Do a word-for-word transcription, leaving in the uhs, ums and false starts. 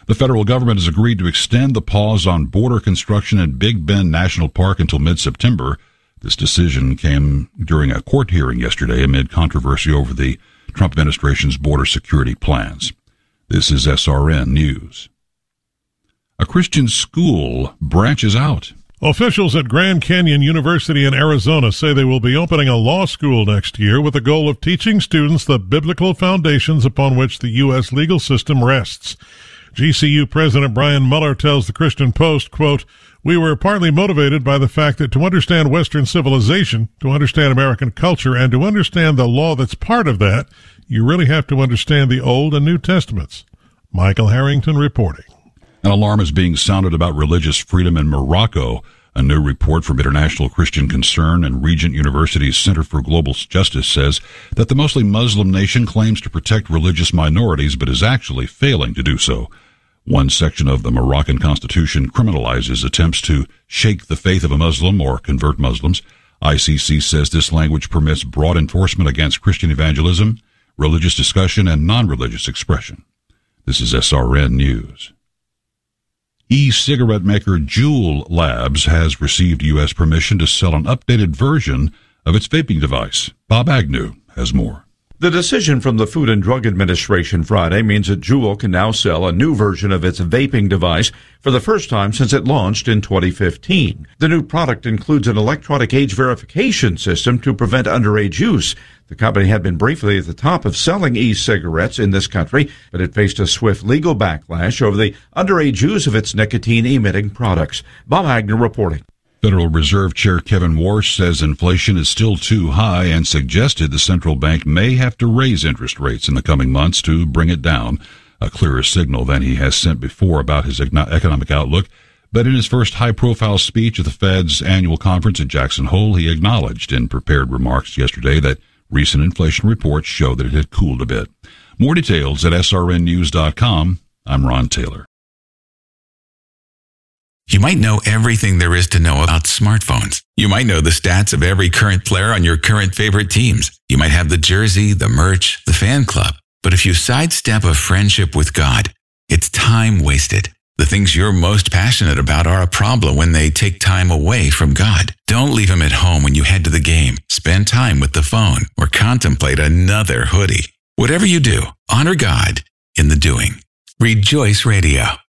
The federal government has agreed to extend the pause on border construction in Big Bend National Park until mid-September. This decision came during a court hearing yesterday amid controversy over the Trump administration's border security plans. This is S R N News. A Christian school branches out. Officials at Grand Canyon University in Arizona say they will be opening a law school next year with the goal of teaching students the biblical foundations upon which the U S legal system rests. G C U President Brian Mueller tells the Christian Post, quote, "We were partly motivated by the fact that to understand Western civilization, to understand American culture, and to understand the law that's part of that, you really have to understand the Old and New Testaments." Michael Harrington reporting. An alarm is being sounded about religious freedom in Morocco. A new report from International Christian Concern and Regent University's Center for Global Justice says that the mostly Muslim nation claims to protect religious minorities but is actually failing to do so. One section of the Moroccan constitution criminalizes attempts to shake the faith of a Muslim or convert Muslims. I C C says this language permits broad enforcement against Christian evangelism, religious discussion, and non-religious expression. This is S R N News. E-cigarette maker Juul Labs has received U S permission to sell an updated version of its vaping device. Bob Agnew has more. The decision from the Food and Drug Administration Friday means that Juul can now sell a new version of its vaping device for the first time since it launched in twenty fifteen. The new product includes an electronic age verification system to prevent underage use. The company had been briefly at the top of selling e-cigarettes in this country, but it faced a swift legal backlash over the underage use of its nicotine-emitting products. Bob Agnew reporting. Federal Reserve Chair Kevin Warsh says inflation is still too high and suggested the central bank may have to raise interest rates in the coming months to bring it down, a clearer signal than he has sent before about his economic outlook. But in his first high-profile speech at the Fed's annual conference in Jackson Hole, he acknowledged in prepared remarks yesterday that recent inflation reports show that it had cooled a bit. More details at S R N news dot com. I'm Ron Taylor. You might know everything there is to know about smartphones. You might know the stats of every current player on your current favorite teams. You might have the jersey, the merch, the fan club. But if you sidestep a friendship with God, it's time wasted. The things you're most passionate about are a problem when they take time away from God. Don't leave him at home when you head to the game. Spend time with the phone or contemplate another hoodie. Whatever you do, honor God in the doing. Rejoice Radio.